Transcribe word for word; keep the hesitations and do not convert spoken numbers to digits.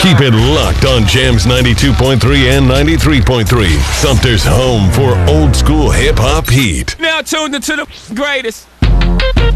Keep it locked on Jams ninety-two point three and ninety-three point three. Sumter's home for old school hip-hop heat. Now tuned into the greatest.